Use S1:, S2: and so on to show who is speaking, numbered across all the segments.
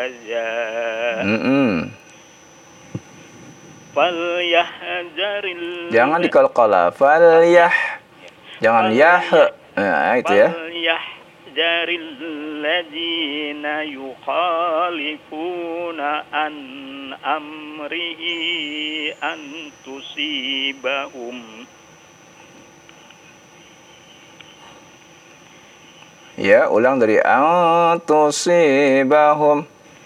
S1: الرجاء
S2: Jangan dikalqala. Jangan yah. Nah, itu ya.
S1: فَلْيَحْذَرِ الَّذِينَ يُخَالِفُونَ عَنْ أَمْرِهِ أَنْ تُصِيبَهُمْ
S2: Ya, ulang dari antusibahum.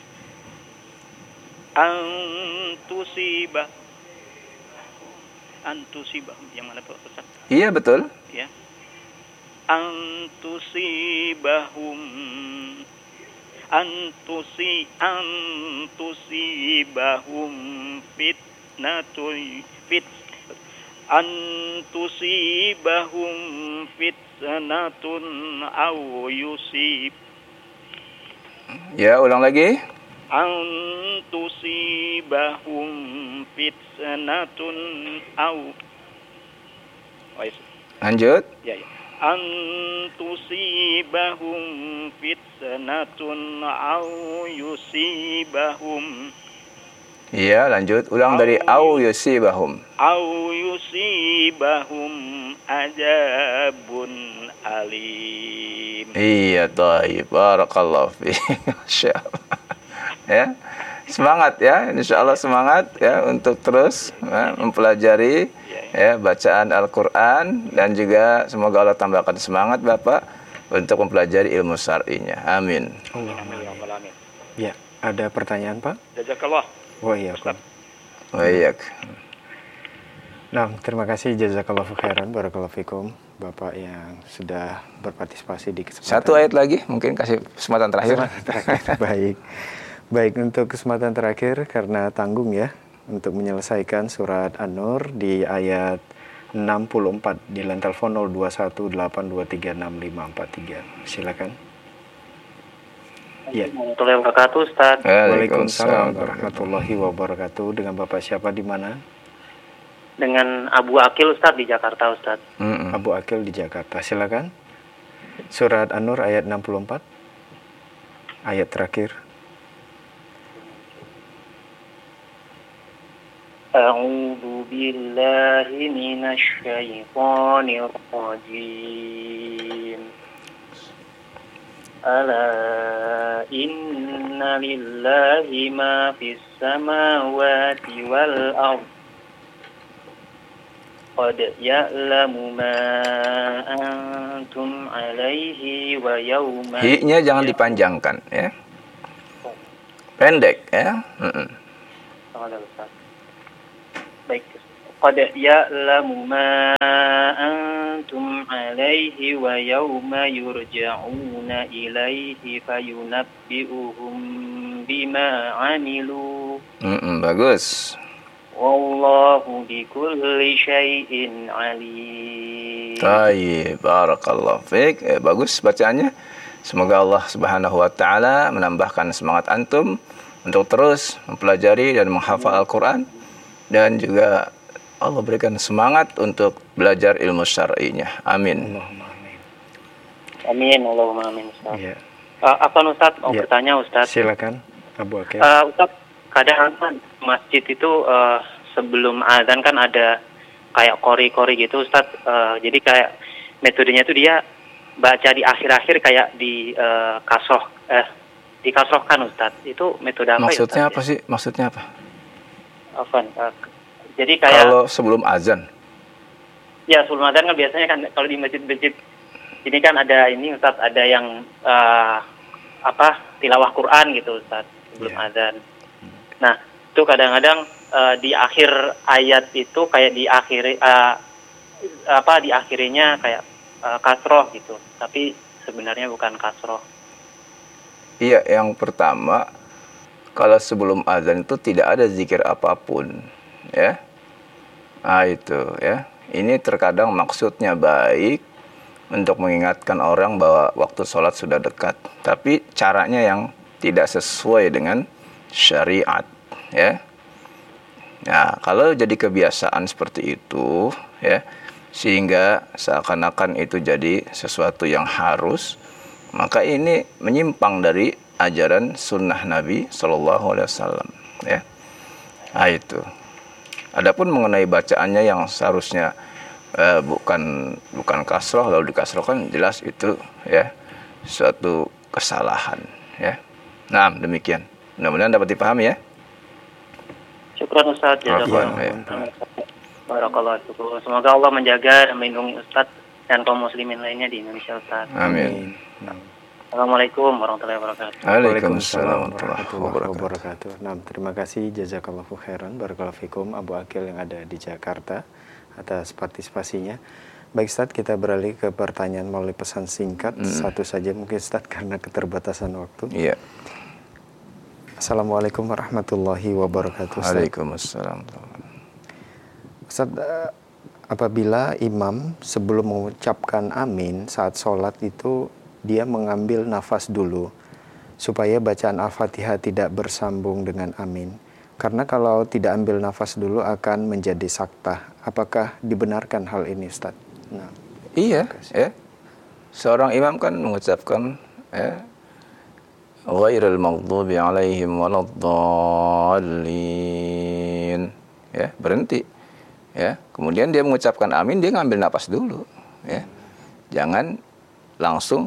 S1: Antusibahum yang mana Pak Ustaz?
S2: Iya, betul.
S1: Ya. Antusibahum fitnatun aw yusib.
S2: Ya, ulang lagi.
S1: Antusibahum fitnatun aw.
S2: Lanjut.
S1: Ya. Antusibahum fitnatun aw yusibahum.
S2: Iya, lanjut. Ulang dari au yusibahum.
S1: Au yusibahum ajabun alim.
S2: Iya, taib. Barakallahu fiik. Masyaallah. Ya. Semangat ya, insyaallah semangat ya untuk terus mempelajari ya bacaan Al-Qur'an, dan juga semoga Allah tambahkan semangat Bapak untuk mempelajari ilmu syar'inya. Amin.
S3: Amin. Ya, ada pertanyaan, Pak?
S1: Jazakallah.
S3: Wa iyyakum.
S2: Wa iyyak.
S3: Nah, terima kasih jazakallahu khairan barakallahu fikum Bapak yang sudah berpartisipasi di kesempatan.
S2: Satu ayat lagi mungkin kasih kesempatan terakhir.
S3: Baik. Baik, untuk kesempatan terakhir karena tanggung ya untuk menyelesaikan surat An-Nur di ayat 64 di line telepon 0218236543. Silakan. Ya.
S1: Warahmatullahi wabarakatuh, Ustaz.
S3: Waalaikumsalam warahmatullahi wabarakatuh. Dengan Bapak siapa di mana?
S1: Dengan Abu Akil, Ustaz, di Jakarta, Ustaz.
S3: Abu Akil di Jakarta. Silakan. Surat An-Nur ayat 64. Ayat terakhir.
S1: A'udzu billahi minasy syaithanir rajim. Ala inna lillahi ma fis samawati wal ardh. Qad ya'lamu ma antum 'alaihi wa yawma.
S2: Hi-nya jangan dipanjangkan ya. Pendek ya.
S1: Baik. Qad ya'lamu ma antum 'alaihi wa yawma yurja'una ilaihi fayunabbi'uhum bima 'amilu.
S2: Bagus.
S1: Wallahu bikulli syai'in 'alim.
S2: Baik, barakallahu fiik. Bagus bacaannya. Semoga Allah Subhanahu wa taala menambahkan semangat antum untuk terus mempelajari dan menghafal Al-Qur'an, dan juga Allah berikan semangat untuk belajar ilmu syar'inya. Amin.
S1: Amin. Allahumma amin, Ustaz.
S3: Ya.
S1: Ustaz mau bertanya, Ustaz?
S3: Silakan, Abu Akil.
S1: Ustaz, kadang kan masjid itu sebelum azan kan ada kayak kori-kori gitu, Ustaz. Jadi kayak metodenya itu dia baca di akhir-akhir kayak di dikasrohkan, Ustaz. Itu metode apa?
S2: Maksudnya
S1: ya,
S2: apa sih? Maksudnya apa?
S1: Jadi kayak
S2: kalau sebelum azan.
S1: Ya, sebelum azan kan biasanya kan kalau di masjid-masjid ini kan ada ini, Ustaz, ada yang tilawah Quran gitu, Ustaz, sebelum azan. Nah, itu kadang-kadang di akhir ayat itu kayak diakhirinya kayak kasroh gitu, tapi sebenarnya bukan kasroh.
S2: Iya, yang pertama, kalau sebelum azan itu tidak ada zikir apapun, ya. Nah, itu ya. Ini terkadang maksudnya baik untuk mengingatkan orang bahwa waktu sholat sudah dekat, tapi caranya yang tidak sesuai dengan syariat, ya. Nah, kalau jadi kebiasaan seperti itu, ya, sehingga seakan-akan itu jadi sesuatu yang harus, maka ini menyimpang dari ajaran sunnah Nabi Shallallahu Alaihi Wasallam, ya. Nah itu. Adapun mengenai bacaannya yang seharusnya bukan kasroh, lalu dikasrohkan, jelas itu ya suatu kesalahan, ya. Nah demikian. Mudah-mudahan dapat dipahami ya.
S1: Syukran Ustaz, jazakallah. Barakallahu fikum. Semoga Allah menjaga dan melindungi Ustaz dan kaum muslimin lainnya di Indonesia, Ustaz.
S2: Amin.
S1: Assalamualaikum warahmatullahi wabarakatuh.
S2: Waalaikumsalam
S3: warahmatullahi wabarakatuh. Nah, terima kasih jazakallahu khairan barakallahu fikum Abu Akil yang ada di Jakarta atas partisipasinya. Baik Ustaz, kita beralih ke pertanyaan melalui pesan singkat. Satu saja mungkin Ustaz karena keterbatasan waktu.
S2: Iya.
S3: Assalamualaikum warahmatullahi wabarakatuh.
S2: Waalaikumsalam.
S3: Ustaz, apabila imam sebelum mengucapkan amin saat sholat itu dia mengambil nafas dulu supaya bacaan Al-Fatihah tidak bersambung dengan amin. Karena kalau tidak ambil nafas dulu akan menjadi saktah. Apakah dibenarkan hal ini, Ustaz? Nah,
S2: iya, ya. Seorang imam kan mengucapkan ya, ghairil maghdubi alaihim waladdallin. Ya, berhenti. Ya, kemudian dia mengucapkan amin, dia ngambil nafas dulu, ya. Jangan langsung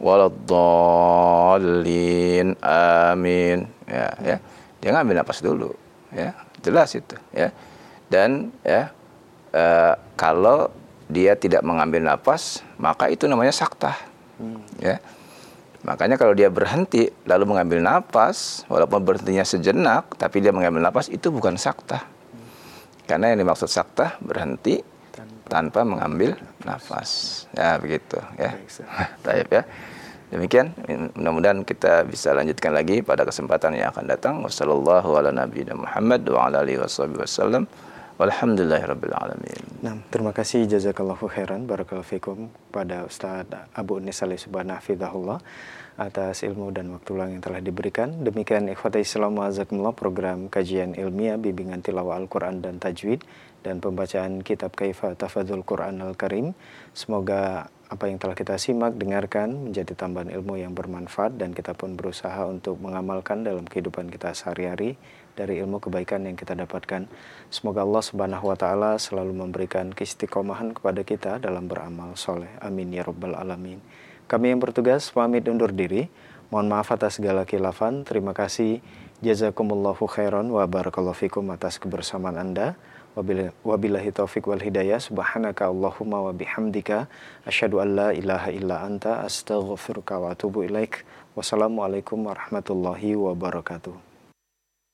S2: waladdallin amin, ya. Dia ngambil nafas dulu, ya. Jelas itu, ya. Dan ya kalau dia tidak mengambil nafas, maka itu namanya saktah. Ya. Makanya kalau dia berhenti lalu mengambil nafas, walaupun berhentinya sejenak, tapi dia mengambil nafas, itu bukan saktah. Karena yang dimaksud saktah berhenti tanpa mengambil nafas. Ya begitu, ya. Baik ya. Demikian, mudah-mudahan kita bisa lanjutkan lagi pada kesempatan yang akan datang. Wassallallahu ala nabiyina Muhammad wa ala alihi wasallam. Walhamdulillahirabbil alamin.
S3: Nah, terima kasih jazakallahu khairan barakallahu fikum pada Ustaz Abu Unis Ali Subhanahu Hafizahullah atas ilmu dan waktu luang yang telah diberikan. Demikian ikhwatai Islam wa azakumullah program kajian ilmiah bimbingan tilawah Al-Qur'an dan tajwid dan pembacaan kitab Kaifa Tafadzul Qur'an Al-Karim. Semoga apa yang telah kita simak, dengarkan menjadi tambahan ilmu yang bermanfaat dan kita pun berusaha untuk mengamalkan dalam kehidupan kita sehari-hari dari ilmu kebaikan yang kita dapatkan. Semoga Allah Subhanahu wa taala selalu memberikan keistiqomahan kepada kita dalam beramal soleh. Amin ya rabbal alamin. Kami yang bertugas pamit undur diri. Mohon maaf atas segala khilafan. Terima kasih. Jazakumullahu khairan wa barakallahu fikum atas kebersamaan Anda. Wabillahi taufiq wal hidayah. Subhanaka Allahumma wa bihamdika asyhadu an la ilaha illa anta astaghfiruka wa atubu ilaik. Wassalamualaikum warahmatullahi wabarakatuh.